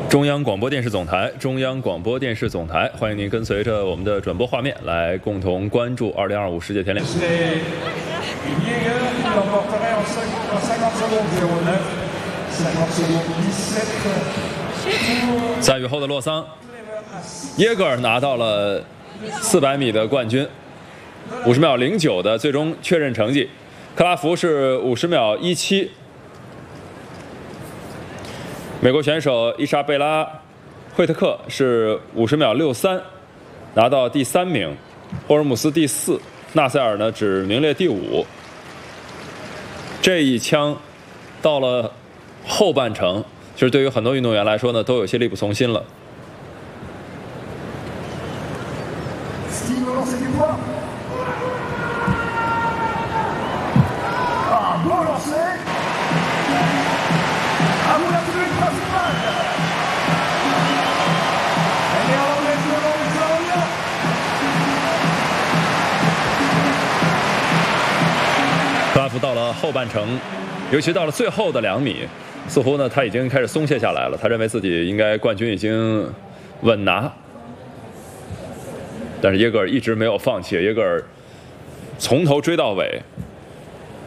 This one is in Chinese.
中央广播电视总台，中央广播电视总台，欢迎您跟随着我们的转播画面来共同关注2025世界田联。在雨后的洛桑，耶格尔拿到了400米的冠军，50秒09的最终确认成绩。克拉福是50秒17。美国选手伊莎贝拉·惠特克是50秒63，拿到第3名，霍尔姆斯第4，纳塞尔呢只名列第5。这一枪到了后半程，其实对于很多运动员来说呢，都有些力不从心了。克拉夫到了后半程，尤其到了最后的2米，似乎呢他已经开始松懈下来了。他认为自己应该冠军已经稳拿，但是耶格尔一直没有放弃，耶格尔从头追到尾。